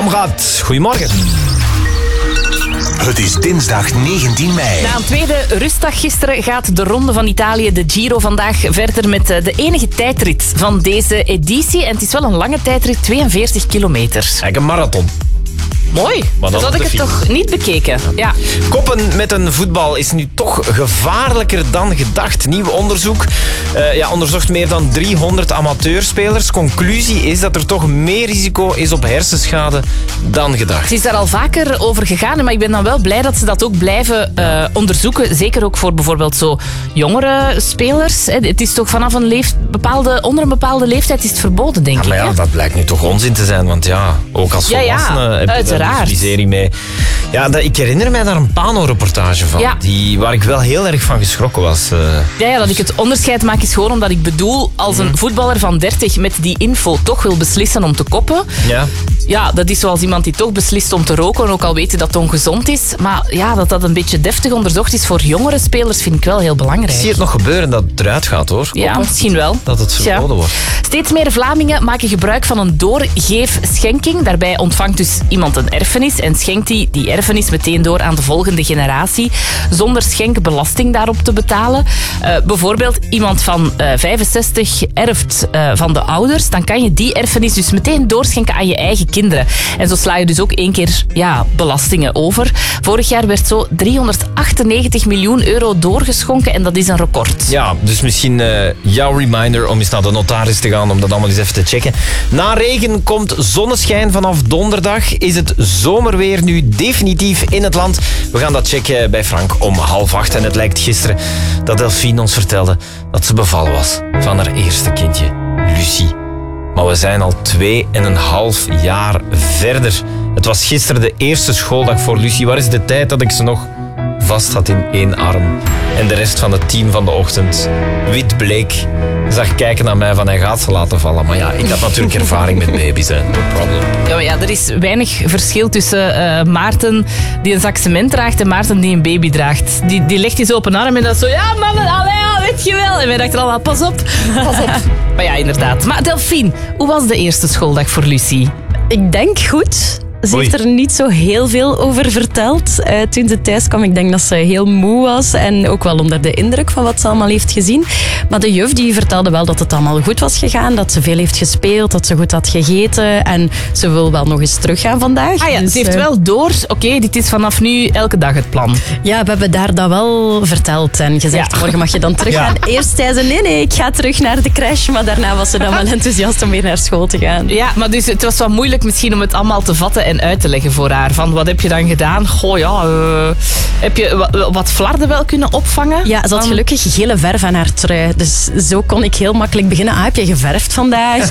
Amrad, goedemorgen. Het is dinsdag 19 mei. Na een tweede rustdag gisteren gaat de Ronde van Italië, de Giro, vandaag verder met de enige tijdrit van deze editie. En het is wel een lange tijdrit, 42 kilometer. Eigenlijk een marathon. Mooi, Maar dan dat had op ik de het fiets. toch niet bekeken. Ja. Koppen met een voetbal is nu toch gevaarlijker dan gedacht. Nieuw onderzoek onderzocht meer dan 300 amateurspelers. Conclusie is dat er toch meer risico is op hersenschade dan gedacht. Het is daar al vaker over gegaan, maar ik ben dan wel blij dat ze dat ook blijven onderzoeken. Zeker ook voor bijvoorbeeld zo jongere spelers. Het is toch vanaf onder een bepaalde leeftijd is het verboden, denk ik. Maar ja, hè? dat blijkt nu toch onzin te zijn, want ja, ook als volwassene heb je daar uiteraard. dus miserie mee. Ja, ik herinner mij daar een Pano-reportage van, Ja. waar ik wel heel erg van geschrokken was. Ja, dat ik het onderscheid maak is gewoon omdat ik bedoel, als een voetballer van 30 met die info toch wil beslissen om te koppen. Ja, dat is zoals iemand die toch beslist om te roken, ook al weet je dat het ongezond is. Maar ja, dat een beetje deftig onderzocht is voor jongere spelers vind ik wel heel belangrijk. Ik zie het nog gebeuren dat het eruit gaat, hoor. Ja, Koppen. misschien wel. Dat het verboden wordt. Steeds meer Vlamingen maken gebruik van een doorgeefschenking. Daarbij ontvangt dus iemand een erfenis en schenkt die erfenis meteen door aan de volgende generatie, zonder schenkbelasting daarop te betalen. Bijvoorbeeld iemand van 65 erft van de ouders, dan kan je die erfenis dus meteen doorschenken aan je eigen kinderen. En zo sla je dus ook 1 keer belastingen over. Vorig jaar werd zo 398 miljoen euro doorgeschonken en dat is een record. Ja, dus misschien jouw reminder om eens naar de notaris te gaan om dat allemaal eens even te checken. Na regen komt zonneschijn vanaf donderdag. Is het zomerweer nu definitief in het land? We gaan dat checken bij Frank om 7:30. En het lijkt gisteren dat Delphine ons vertelde dat ze bevallen was van haar eerste kindje, Lucie. Maar we zijn al 2,5 jaar verder. Het was gisteren de eerste schooldag voor Lucie. Waar is de tijd dat ik ze nog vast had in 1 arm en de rest van het team van de ochtend wit-bleek zag kijken naar mij van hij gaat ze laten vallen. Maar ja, ik had natuurlijk ervaring met baby's, hè. No problem. Ja, maar ja, er is weinig verschil tussen Maarten die een zak cement draagt en Maarten die een baby draagt. Die legt die zo op een arm en dat is zo, ja mannen, allee, weet je wel. En wij dachten allemaal, pas op. Maar ja, inderdaad. Maar Delphine, hoe was de eerste schooldag voor Lucie? Ik denk goed. Ze heeft er niet zo heel veel over verteld. Toen ze thuis kwam, ik denk dat ze heel moe was en ook wel onder de indruk van wat ze allemaal heeft gezien. Maar de juf die vertelde wel dat het allemaal goed was gegaan, dat ze veel heeft gespeeld, dat ze goed had gegeten en ze wil wel nog eens teruggaan vandaag. Ah ja, Dus, ze heeft wel door, oké, dit is vanaf nu elke dag het plan. Ja, we hebben daar dat wel verteld en gezegd, Ja. morgen mag je dan teruggaan. Ja. Eerst zei ze, nee, ik ga terug naar de crash, maar daarna was ze dan wel enthousiast om weer naar school te gaan. Ja, maar dus het was wel moeilijk misschien om het allemaal te vatten en uit te leggen voor haar. Van, wat heb je dan gedaan? Goh, ja, heb je wat flarden wel kunnen opvangen? Ja, ze had gelukkig gele verf aan haar trui. Dus zo kon ik heel makkelijk beginnen. Heb je geverfd vandaag?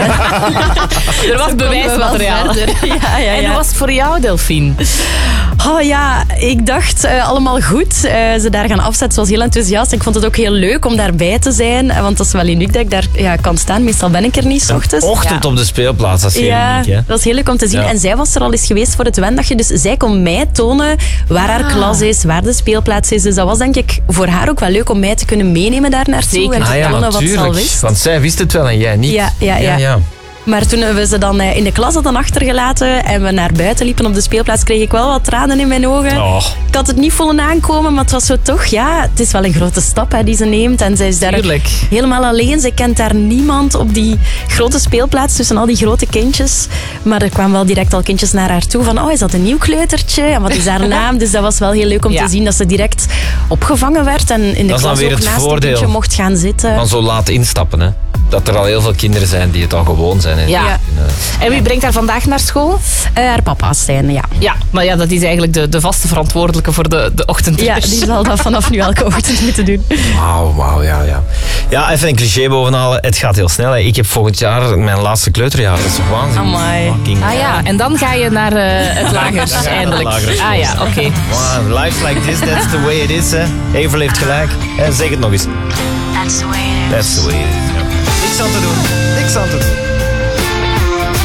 Er was bewijsmateriaal. Ja. En hoe was het voor jou, Delphine? Oh ja, ik dacht allemaal goed. Ze daar gaan afzetten, ze was heel enthousiast. Ik vond het ook heel leuk om daarbij te zijn. Want dat is wel uniek dat ik daar kan staan. Meestal ben ik er niet 's ochtends. Ochtend op de speelplaats, dat is heel uniek, hè? dat is heel leuk om te zien. Ja. En zij was er al eens geweest voor het wendagje. Dus zij kon mij tonen waar haar klas is, waar de speelplaats is. Dus dat was denk ik voor haar ook wel leuk om mij te kunnen meenemen daar naartoe. Zeker. En te tonen wat ze al wist. Want zij wist het wel en jij niet. Ja. Maar toen we ze dan in de klas hadden achtergelaten en we naar buiten liepen op de speelplaats, kreeg ik wel wat tranen in mijn ogen. Oh. Ik had het niet voelen aankomen, maar het was zo toch, het is wel een grote stap die ze neemt. En zij is daar Tuurlijk. helemaal alleen. Ze kent daar niemand op die grote speelplaats tussen al die grote kindjes. Maar er kwamen wel direct al kindjes naar haar toe van, is dat een nieuw kleutertje? En wat is haar naam? Dus dat was wel heel leuk om te zien dat ze direct opgevangen werd en in de Dat is dan klas weer ook het naast een voordeel kindje mocht gaan zitten. Van zo laat instappen, hè. Dat er al heel veel kinderen zijn die het al gewoon zijn. Hè. Ja. En wie brengt haar vandaag naar school? Haar papa's zijn, ja. Ja, maar ja, dat is eigenlijk de vaste verantwoordelijke voor de ochtendrush. Ja, die zal dat vanaf nu elke ochtend moeten doen. Wauw, ja. Ja, even een cliché bovenhalen. Het gaat heel snel. Hè. Ik heb volgend jaar mijn laatste kleuterjaar. Dat is toch waanzinnig? Amai. Fucking Ah ja, en dan ga je naar het lager, eindelijk. lagere school. Ah ja, oké. Wow, life like this, that's the way it is. Hè. Evel heeft gelijk. Zeg het nog eens. That's the way it is. That's the way it is. Niks aan te doen. Niks aan te doen.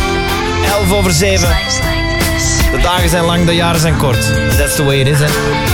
11:07. Life's like this. De dagen zijn lang, de jaren zijn kort. That's the way it is, hè.